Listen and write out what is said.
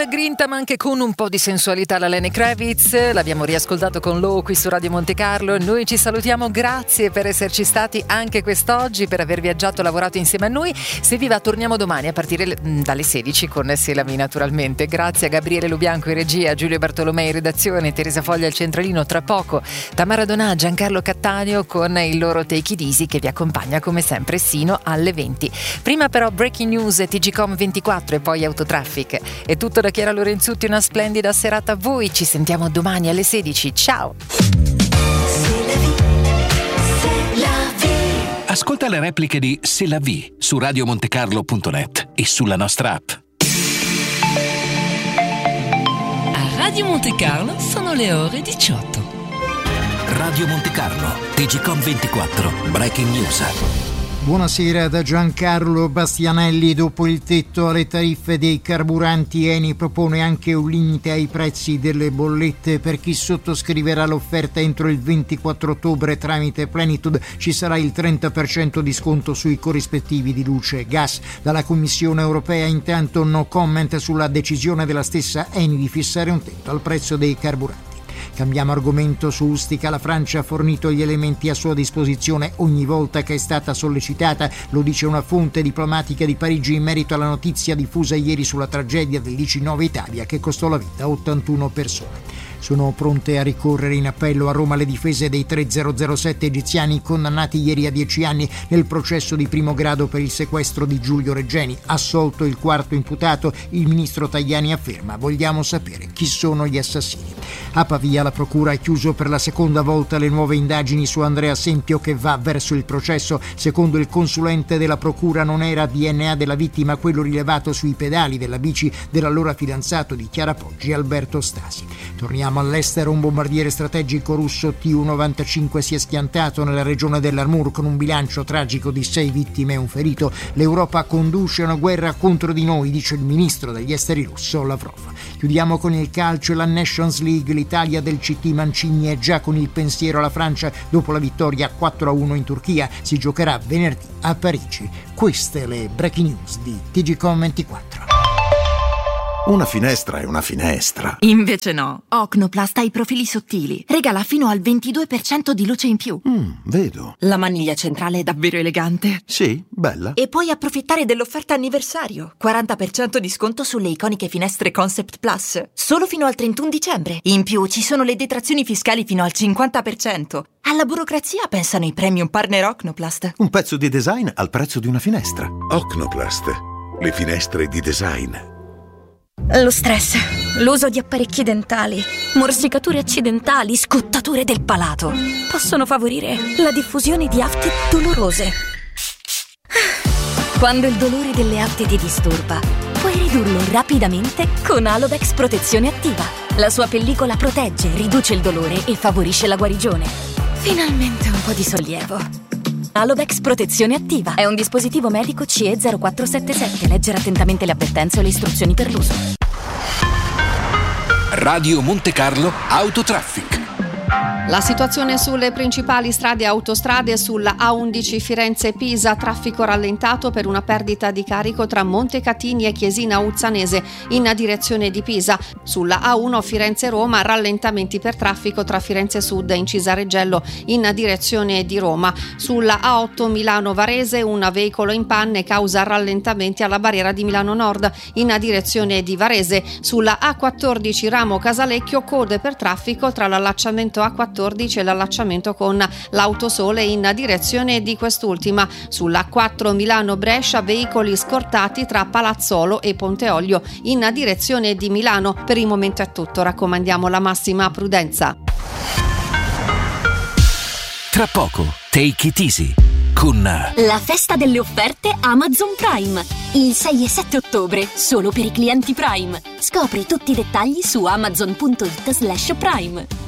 grinta ma anche con un po' di sensualità la Lenny Kravitz. L'abbiamo riascoltato con Low qui su Radio Monte Carlo e noi ci salutiamo. Grazie per esserci stati anche quest'oggi, per aver viaggiato e lavorato insieme a noi. Se vi va, torniamo domani a partire dalle 16 con Selami naturalmente. Grazie a Gabriele Lubianco in regia, Giulio Bartolomei in redazione, Teresa Foglia al centralino. Tra poco Tamara Donà, Giancarlo Cattaneo con il loro Take It Easy che vi accompagna come sempre sino alle 20. Prima però Breaking News, TGcom 24 e poi Autotraffic. È tutto da Chiara Lorenzutti, una splendida serata a voi. Ci sentiamo domani alle 16. Ciao! Ascolta le repliche di C'est la vie su radiomontecarlo.net e sulla nostra app. A Radio Monte Carlo sono le ore 18. Radio Monte Carlo, TGcom 24, Breaking News. Buonasera da Giancarlo Bastianelli. Dopo il tetto alle tariffe dei carburanti, Eni propone anche un limite ai prezzi delle bollette. Per chi sottoscriverà l'offerta entro il 24 ottobre tramite Plenitude ci sarà il 30% di sconto sui corrispettivi di luce e gas. Dalla Commissione europea intanto no comment sulla decisione della stessa Eni di fissare un tetto al prezzo dei carburanti. Cambiamo argomento. Su Ustica la Francia ha fornito gli elementi a sua disposizione ogni volta che è stata sollecitata, lo dice una fonte diplomatica di Parigi in merito alla notizia diffusa ieri sulla tragedia dell'IC9 Italia che costò la vita a 81 persone. Sono pronte a ricorrere in appello a Roma le difese dei 3007 egiziani condannati ieri a 10 anni nel processo di primo grado per il sequestro di Giulio Reggeni. Assolto il quarto imputato, il ministro Tajani afferma: vogliamo sapere chi sono gli assassini. A Pavia la procura ha chiuso per la seconda volta le nuove indagini su Andrea Sempio che va verso il processo. Secondo il consulente della procura non era DNA della vittima quello rilevato sui pedali della bici dell'allora fidanzato di Chiara Poggi, Alberto Stasi. Torniamo all'estero. Un bombardiere strategico russo Tu-95 si è schiantato nella regione dell'Armur con un bilancio tragico di 6 vittime e un ferito. L'Europa conduce una guerra contro di noi, dice il ministro degli esteri russo Lavrov. Chiudiamo con il calcio e la Nations League. L'Italia del CT Mancini è già con il pensiero alla Francia dopo la vittoria 4-1 in Turchia. Si giocherà venerdì a Parigi. Queste le breaking news di TGcom 24. Una finestra è una finestra. Invece no. Ocnoplast ha i profili sottili. Regala fino al 22% di luce in più. Vedo. La maniglia centrale è davvero elegante. Sì, bella. E puoi approfittare dell'offerta anniversario. 40% di sconto sulle iconiche finestre Concept Plus. Solo fino al 31 dicembre. In più ci sono le detrazioni fiscali fino al 50%. Alla burocrazia pensano i premium partner Ocnoplast. Un pezzo di design al prezzo di una finestra. Ocnoplast. Le finestre di design. Lo stress, l'uso di apparecchi dentali, morsicature accidentali, scottature del palato possono favorire la diffusione di afti dolorose. Quando il dolore delle afti ti disturba, puoi ridurlo rapidamente con Alovex Protezione Attiva. La sua pellicola protegge, riduce il dolore e favorisce la guarigione. Finalmente un po' di sollievo. Alovex Protezione Attiva è un dispositivo medico CE 0477. Leggere attentamente le avvertenze o le istruzioni per l'uso. Radio Monte Carlo Autotraffic. La situazione sulle principali strade e autostrade: sulla A11 Firenze-Pisa, traffico rallentato per una perdita di carico tra Montecatini e Chiesina Uzzanese in direzione di Pisa. Sulla A1 Firenze-Roma, rallentamenti per traffico tra Firenze Sud e Incisa Reggello in direzione di Roma. Sulla A8 Milano-Varese, un veicolo in panne causa rallentamenti alla barriera di Milano Nord in direzione di Varese. Sulla A14 Ramo-Casalecchio, code per traffico tra l'allacciamento A14 e l'allacciamento con l'Autosole in direzione di quest'ultima. Sulla A4 Milano-Brescia, veicoli scortati tra Palazzolo e Ponte Olio in direzione di Milano. Per il momento è tutto, raccomandiamo la massima prudenza. Tra poco Take It Easy con La festa delle offerte Amazon Prime. Il 6 e 7 ottobre, solo per i clienti Prime. Scopri tutti i dettagli su amazon.it/Prime.